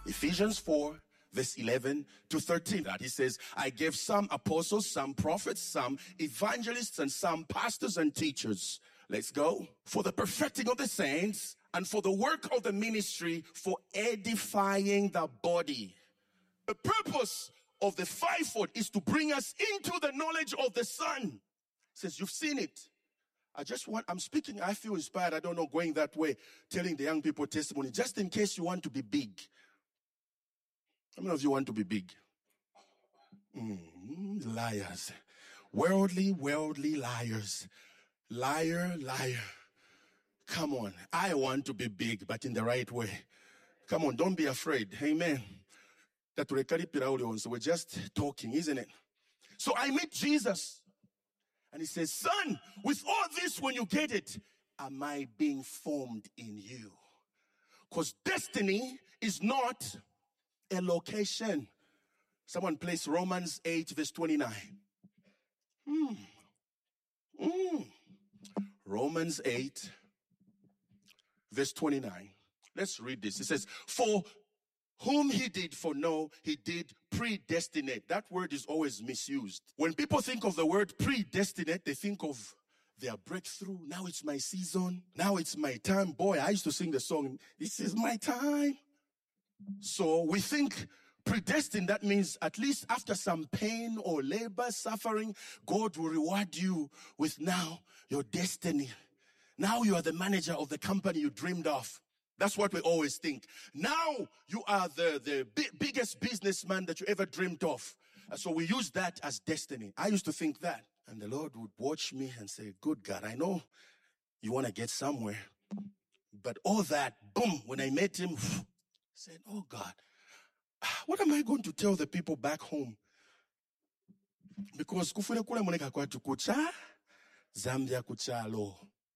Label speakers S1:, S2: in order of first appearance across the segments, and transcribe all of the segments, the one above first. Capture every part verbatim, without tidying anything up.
S1: Ephesians four, verse eleven to thirteen. That he says, I gave some apostles, some prophets, some evangelists, and some pastors and teachers. Let's go. For the perfecting of the saints and for the work of the ministry, for edifying the body. The purpose of the fivefold is to bring us into the knowledge of the Son. It says, you've seen it. I just want, I'm speaking, I feel inspired, I don't know, going that way, telling the young people testimony, just in case you want to be big. How many of you want to be big? Mm, liars. Worldly, worldly liars. Liar, liar. Come on. I want to be big, but in the right way. Come on, don't be afraid. Amen. That so we're just talking, isn't it? So I meet Jesus. And he says, son, with all this, when you get it, am I being formed in you? Because destiny is not a location. Someone place Romans eight, verse twenty-nine. Hmm. Mm. Romans eight, verse twenty-nine. Let's read this. It says, for whom he did foreknow, he did predestinate. That word is always misused. When people think of the word predestinate, they think of their breakthrough. Now it's my season. Now it's my time. Boy, I used to sing the song, this is my time. So we think predestined, that means at least after some pain or labor, suffering, God will reward you with now your destiny. Now you are the manager of the company you dreamed of. That's what we always think. Now you are the, the bi- biggest businessman that you ever dreamed of. So we use that as destiny. I used to think that. And the Lord would watch me and say, good God, I know you want to get somewhere. But all that, boom, when I met him, I said, oh God, what am I going to tell the people back home? Because kufune kule moneka kwa tukucha, Zambia kuchalo.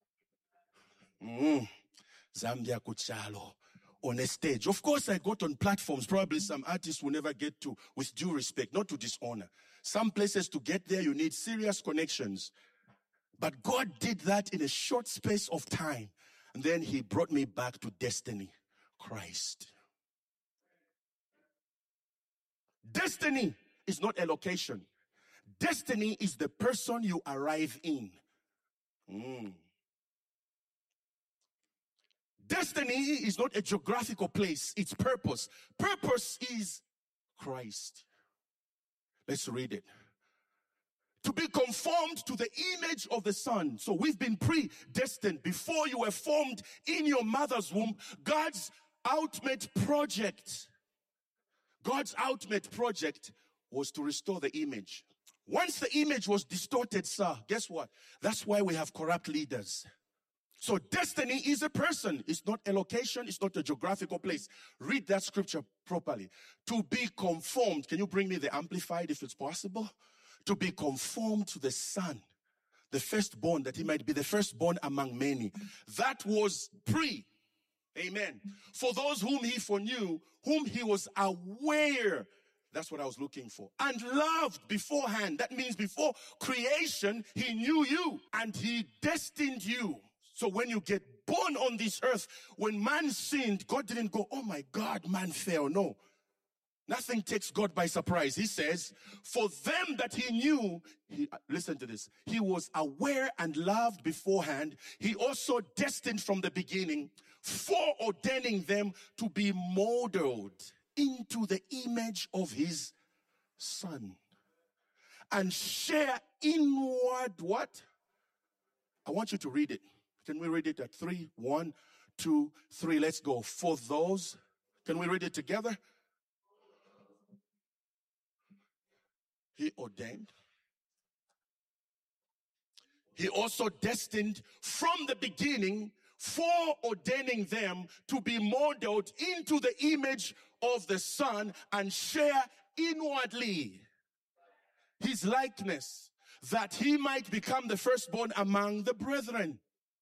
S1: Mm. Zambia kuchalo. On a stage. Of course, I got on platforms. Probably some artists will never get to, with due respect, not to dishonor. Some places to get there, you need serious connections. But God did that in a short space of time. And then he brought me back to destiny. Christ. Destiny is not a location. Destiny is the person you arrive in. Mm. Destiny is not a geographical place. It's purpose. Purpose is Christ. Let's read it. To be conformed to the image of the Son. So we've been predestined before you were formed in your mother's womb. God's ultimate project. God's ultimate project was to restore the image. Once the image was distorted, sir, guess what? That's why we have corrupt leaders. So destiny is a person. It's not a location. It's not a geographical place. Read that scripture properly. To be conformed. Can you bring me the Amplified if it's possible? To be conformed to the Son. The firstborn, that he might be the firstborn among many. That was pre. Amen. For those whom he foreknew, whom he was aware. That's what I was looking for. And loved beforehand. That means before creation, he knew you and he destined you. So when you get born on this earth, when man sinned, God didn't go, oh my God, man fell. No. Nothing takes God by surprise. He says, for them that he knew, he, listen to this, he was aware and loved beforehand. He also destined from the beginning, foreordaining them to be modeled into the image of his Son. And share inward what? I want you to read it. Can we read it at three? One, two, three. Let's go. For those, can we read it together? He ordained. He also destined from the beginning, foreordaining them to be modeled into the image of the Son and share inwardly his likeness, that he might become the firstborn among the brethren.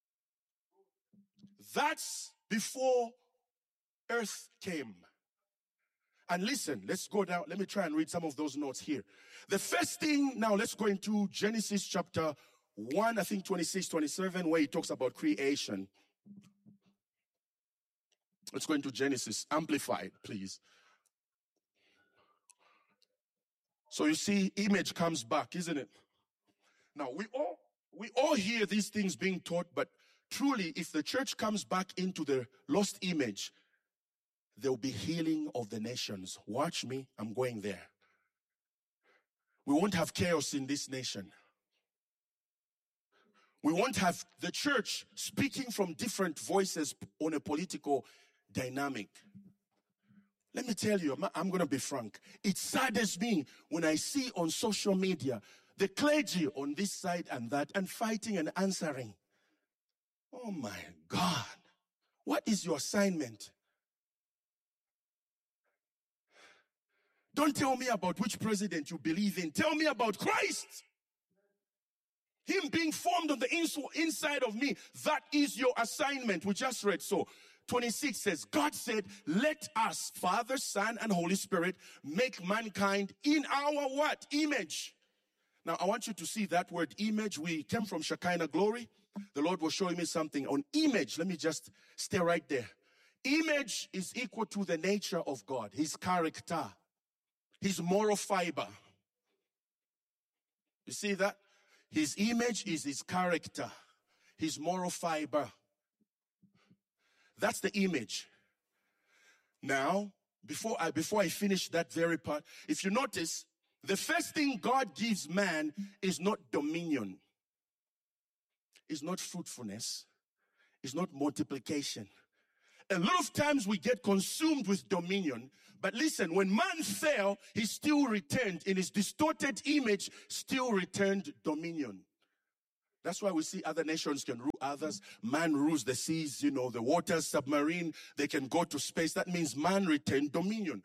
S1: That's before earth came. And listen, let's go down. Let me try and read some of those notes here. The first thing, now let's go into Genesis chapter one, I think twenty-six, twenty-seven, where he talks about creation. Let's go into Genesis. Amplified, please. So you see, image comes back, isn't it? Now, we all, we all hear these things being taught, but truly, if the church comes back into the lost image, there will be healing of the nations. Watch me, I'm going there. We won't have chaos in this nation. We won't have the church speaking from different voices on a political dynamic. Let me tell you, I'm, I'm going to be frank. It saddens me when I see on social media the clergy on this side and that and fighting and answering. Oh my God. What is your assignment? Don't tell me about which president you believe in. Tell me about Christ. Him being formed on the ins- inside of me. That is your assignment. We just read. So twenty-six says, God said, let us, Father, Son, and Holy Spirit, make mankind in our what? Image. Now, I want you to see that word image. We came from Shekinah glory. The Lord was showing me something on image. Let me just stay right there. Image is equal to the nature of God, his character, his moral fiber. You see that? His image is his character, his moral fiber. That's the image. Now, before I, before I finish that very part, if you notice, the first thing God gives man is not dominion. It's not fruitfulness. It's not multiplication. A lot of times we get consumed with dominion. But listen, when man fell, he still returned in his distorted image, still returned dominion. That's why we see other nations can rule others. Man rules the seas, you know, the waters, submarine. They can go to space. That means man retained dominion.